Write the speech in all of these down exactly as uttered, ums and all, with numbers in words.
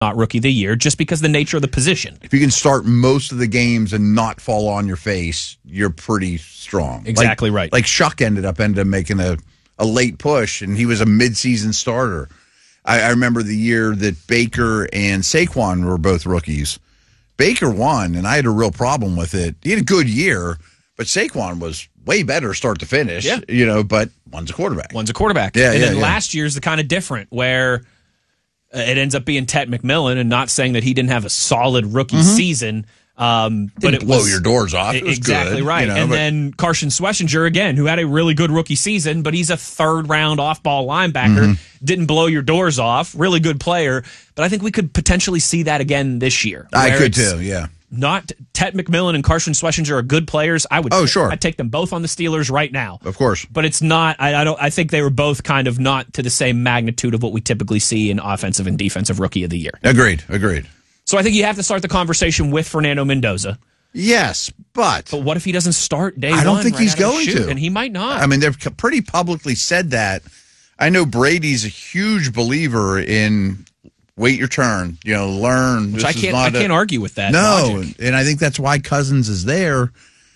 not rookie of the year, just because of the nature of the position. If you can start most of the games and not fall on your face, you're pretty strong. Exactly like, right. Like Shuck ended up ended up making a, a late push, and he was a midseason starter. I, I remember the year that Baker and Saquon were both rookies. Baker won, and I had a real problem with it. He had a good year, but Saquon was way better start to finish. Yeah. You know, but one's a quarterback. One's a quarterback. Yeah, and yeah, then yeah. last year's the kind of different where uh, it ends up being Tet McMillan, and not saying that he didn't have a solid rookie Mm-hmm. season. Um, Didn't but it blow was, your doors off. It was exactly good, right. you know, and but- then Carson Schlesinger again, who had a really good rookie season, but he's a third round off ball linebacker. Mm-hmm. Didn't blow your doors off. Really good player. But I think we could potentially see that again this year. I where could it's too, yeah. Not Tet McMillan and Carson Schlesinger are good players. I would. Oh, sure. I'd take them both on the Steelers right now. Of course. But it's not. I, I don't. I think they were both kind of not to the same magnitude of what we typically see in offensive and defensive rookie of the year. Agreed, agreed. So I think you have to start the conversation with Fernando Mendoza. Yes, but But what if he doesn't start day one? I don't think right he's out of the going chute? to. And he might not. I mean, they've pretty publicly said that. I know Brady's a huge believer in wait your turn, you know, learn. Which This I is can't. not I can't a, argue with that. No, logic. and I think that's why Cousins is there.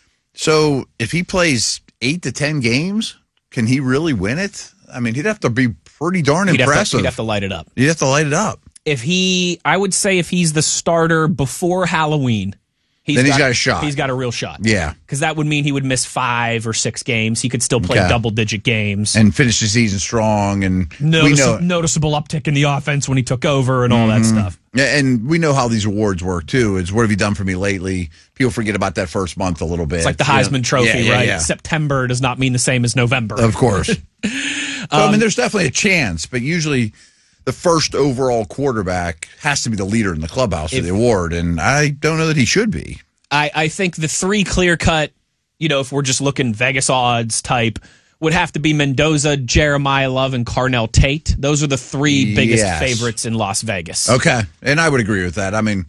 So if he plays eight to ten games, can he really win it? I mean, he'd have to be pretty darn He'd have, to, impressive. he'd have to light it up. You'd have to light it up. If he, I would say, if he's the starter before Halloween, he's Then he's got a shot. He's got a real shot. Yeah. Because that would mean he would miss five or six games. He could still play Okay. double-digit games. And finish the season strong. And Notice- we know noticeable uptick in the offense when he took over and all that stuff. Yeah, and we know how these awards work too. Is what have you done for me lately? People forget about that first month a little bit. It's like the you know? Heisman Trophy, Yeah, yeah, right? yeah. September does not mean the same as November. Of course. so, I mean, there's definitely a chance, but usually the first overall quarterback has to be the leader in the clubhouse for If- the award, and I don't know that he should be. I, I think the three clear-cut, you know, if we're just looking Vegas odds type, would have to be Mendoza, Jeremiah Love, and Carnell Tate. Those are the three biggest Yes. favorites in Las Vegas. Okay, and I would agree with that. I mean,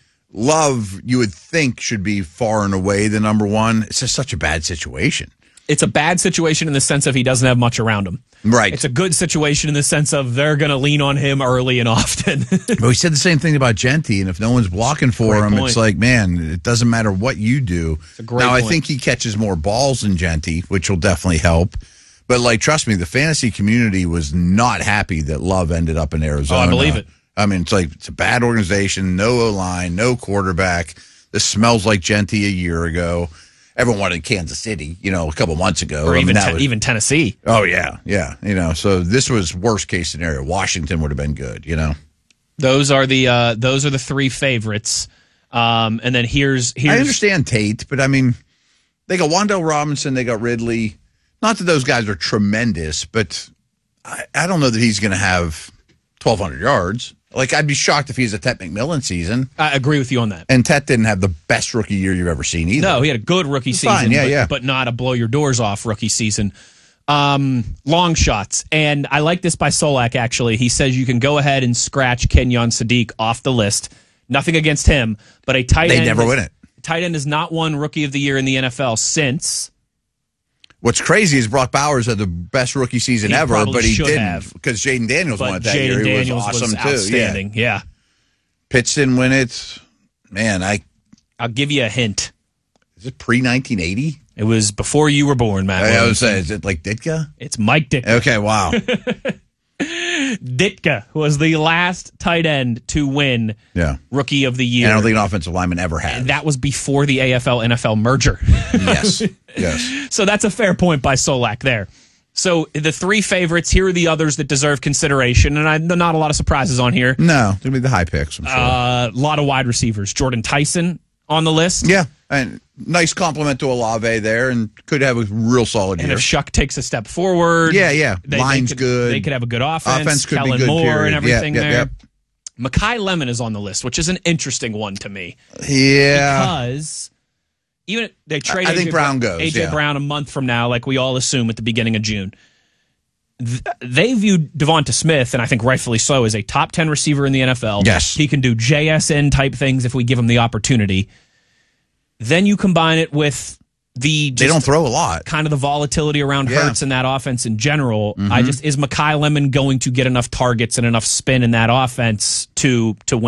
Love, you would think, should be far and away the number one. It's just such a bad situation. It's a bad situation in the sense of he doesn't have much around him. Right. It's a good situation in the sense of they're going to lean on him early and often. But we said the same thing about Genty, and if no one's blocking for Great him, point. it's like, man, it doesn't matter what you do. a great now, I point. think he catches more balls than Genty, which will definitely help. But, like, trust me, the fantasy community was not happy that Love ended up in Arizona. Oh, I believe it. I mean, it's like, it's a bad organization, no O-line, no quarterback. This smells like Genty a year ago. Everyone wanted Kansas City, you know, a couple months ago. or I mean, even that ten- was- even Tennessee. Oh, yeah, yeah. You know, so this was worst case scenario. Washington would have been good, you know. Those are the uh, those are the three favorites. Um, and then here's here's I understand Tate, but I mean, they got Wan'Dale Robinson, they got Ridley. Not that those guys are tremendous, but I, I don't know that he's going to have twelve hundred yards. Like, I'd be shocked if he's a Tet McMillan season. I agree with you on that. And Tet didn't have the best rookie year you've ever seen either. No, he had a good rookie season, Fine, yeah, but, yeah. but not a blow your doors off rookie season. Um, long shots. And I like this by Solak, actually. He says you can go ahead and scratch Kenyon Sadiq off the list. Nothing against him, but a tight They end. never is- win it. Tight end has not won rookie of the year in the N F L since. What's crazy is Brock Bowers had the best rookie season He ever, probably but he should didn't have. because Jaden Daniels won But it that year. Jaden He Daniels was was, awesome too. Yeah. outstanding. Yeah. Pitts didn't win it. Man, I I'll give you a hint. is it pre nineteen eighty? It was before you were born, Matt. I was Williamson. saying, is it like Ditka? It's Mike Ditka. Okay, wow. Ditka was the last tight end to win Yeah. rookie of the year. And I don't think an offensive lineman ever has. That was before the A F L N F L merger. Yes, yes. So that's a fair point by Solak there. So the three favorites, here are the others that deserve consideration, and I, not a lot of surprises on here. No, it's going to be the high picks, I'm sure. A uh, lot of wide receivers. Jordan Tyson on the list. yeah, and nice compliment to Olave there, and could have a real solid And year. if Shuck takes a step forward, Yeah, yeah. they- they Line's could- good. They could have a good offense. Offense could be Kellen good, Moore period. and everything Yep, yep, there. yep. Makai Lemon is on the list, which is an interesting one to me. Yeah. Because even if they trade I think A J Brown goes, A J yeah. Brown a month from now, like we all assume at the beginning of June. Th- They viewed Devonta Smith, and I think rightfully so, as a top ten receiver in the N F L. Yes. He can do J S N type things if we give him the opportunity. Then you combine it with the they don't throw a lot. Kind of the volatility around Yeah. Hurts in that offense in general. Mm-hmm. I just is Mekhi Lemon going to get enough targets and enough spin in that offense to to win?